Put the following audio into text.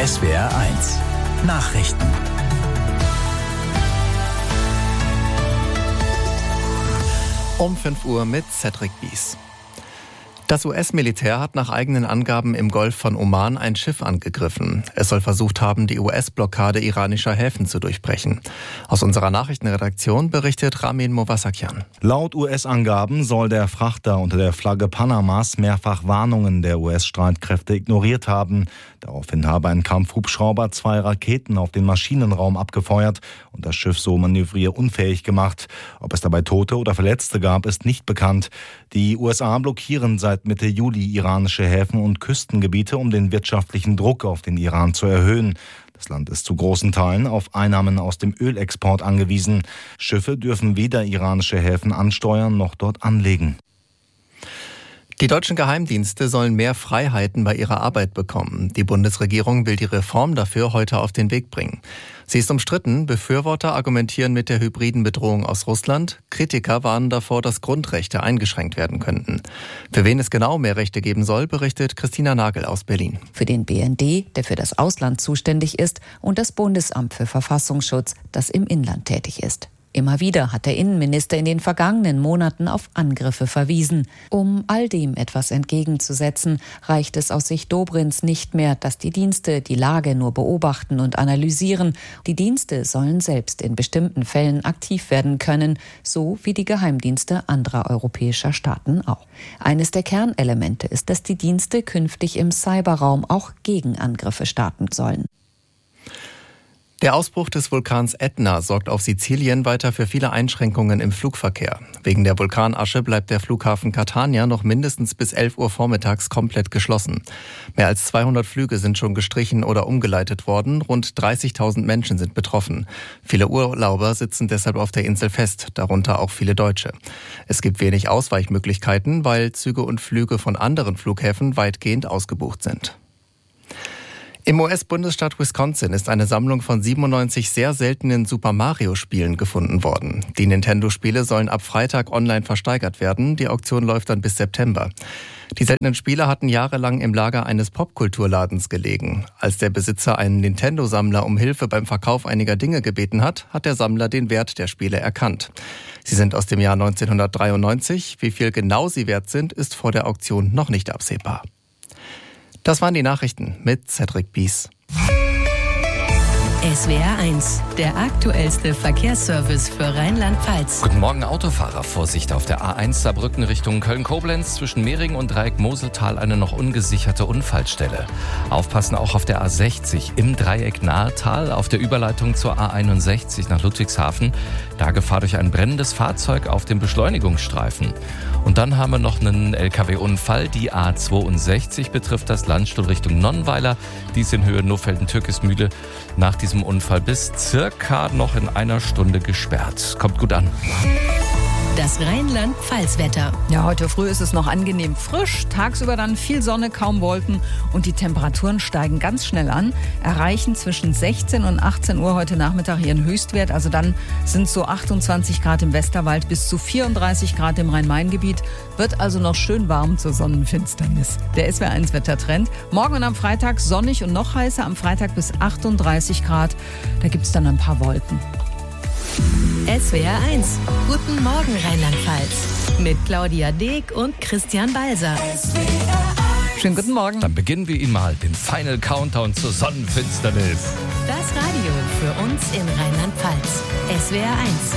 SWR1 Nachrichten. Um 5 Uhr mit Cedric Bies. Das US-Militär hat nach eigenen Angaben im Golf von Oman ein Schiff angegriffen. Es soll versucht haben, die US-Blockade iranischer Häfen zu durchbrechen. Aus unserer Nachrichtenredaktion berichtet Ramin Movasakian. Laut US-Angaben soll der Frachter unter der Flagge Panamas mehrfach Warnungen der US-Streitkräfte ignoriert haben. Daraufhin habe ein Kampfhubschrauber 2 Raketen auf den Maschinenraum abgefeuert und das Schiff so manövrierunfähig gemacht. Ob es dabei Tote oder Verletzte gab, ist nicht bekannt. Die USA blockieren seit Mitte Juli iranische Häfen und Küstengebiete, um den wirtschaftlichen Druck auf den Iran zu erhöhen. Das Land ist zu großen Teilen auf Einnahmen aus dem Ölexport angewiesen. Schiffe dürfen weder iranische Häfen ansteuern noch dort anlegen. Die deutschen Geheimdienste sollen mehr Freiheiten bei ihrer Arbeit bekommen. Die Bundesregierung will die Reform dafür heute auf den Weg bringen. Sie ist umstritten. Befürworter argumentieren mit der hybriden Bedrohung aus Russland. Kritiker warnen davor, dass Grundrechte eingeschränkt werden könnten. Für wen es genau mehr Rechte geben soll, berichtet Christina Nagel aus Berlin. Für den BND, der für das Ausland zuständig ist, und das Bundesamt für Verfassungsschutz, das im Inland tätig ist. Immer wieder hat der Innenminister in den vergangenen Monaten auf Angriffe verwiesen. Um all dem etwas entgegenzusetzen, reicht es aus Sicht Dobrins nicht mehr, dass die Dienste die Lage nur beobachten und analysieren. Die Dienste sollen selbst in bestimmten Fällen aktiv werden können, so wie die Geheimdienste anderer europäischer Staaten auch. Eines der Kernelemente ist, dass die Dienste künftig im Cyberraum auch Gegenangriffe starten sollen. Der Ausbruch des Vulkans Ätna sorgt auf Sizilien weiter für viele Einschränkungen im Flugverkehr. Wegen der Vulkanasche bleibt der Flughafen Catania noch mindestens bis 11 Uhr vormittags komplett geschlossen. Mehr als 200 Flüge sind schon gestrichen oder umgeleitet worden. Rund 30.000 Menschen sind betroffen. Viele Urlauber sitzen deshalb auf der Insel fest, darunter auch viele Deutsche. Es gibt wenig Ausweichmöglichkeiten, weil Züge und Flüge von anderen Flughäfen weitgehend ausgebucht sind. Im US-Bundesstaat Wisconsin ist eine Sammlung von 97 sehr seltenen Super-Mario-Spielen gefunden worden. Die Nintendo-Spiele sollen ab Freitag online versteigert werden. Die Auktion läuft dann bis September. Die seltenen Spiele hatten jahrelang im Lager eines Popkulturladens gelegen. Als der Besitzer einen Nintendo-Sammler um Hilfe beim Verkauf einiger Dinge gebeten hat, hat der Sammler den Wert der Spiele erkannt. Sie sind aus dem Jahr 1993. Wie viel genau sie wert sind, ist vor der Auktion noch nicht absehbar. Das waren die Nachrichten mit Cedric Bies. SWR1, der aktuellste Verkehrsservice für Rheinland-Pfalz. Guten Morgen, Autofahrer. Vorsicht auf der A1 Saarbrücken Richtung Köln-Koblenz. Zwischen Mehring und Dreieck-Moseltal eine noch ungesicherte Unfallstelle. Aufpassen auch auf der A60 im Dreieck Nahetal auf der Überleitung zur A61 nach Ludwigshafen. Da Gefahr durch ein brennendes Fahrzeug auf dem Beschleunigungsstreifen. Und dann haben wir noch einen LKW-Unfall. Die A62 betrifft das Landstuhl Richtung Nonnenweiler. Dies in Höhe Nohfelden-Türkismühle. Nach diesem Unfall bis circa noch in einer Stunde gesperrt. Kommt gut an. Das Rheinland-Pfalz-Wetter. Ja, heute früh ist es noch angenehm frisch, tagsüber dann viel Sonne, kaum Wolken und die Temperaturen steigen ganz schnell an, erreichen zwischen 16 und 18 Uhr heute Nachmittag ihren Höchstwert, also dann sind es so 28 Grad im Westerwald bis zu 34 Grad im Rhein-Main-Gebiet, wird also noch schön warm zur Sonnenfinsternis. Der SWR1-Wettertrend. Morgen und am Freitag sonnig und noch heißer, am Freitag bis 38 Grad, da gibt es dann ein paar Wolken. SWR1. Guten Morgen Rheinland-Pfalz. Mit Claudia Deek und Christian Balser. Schönen guten Morgen. Dann beginnen wir ihn mal, den Final Countdown zur Sonnenfinsternis. Das Radio für uns in Rheinland-Pfalz. SWR1.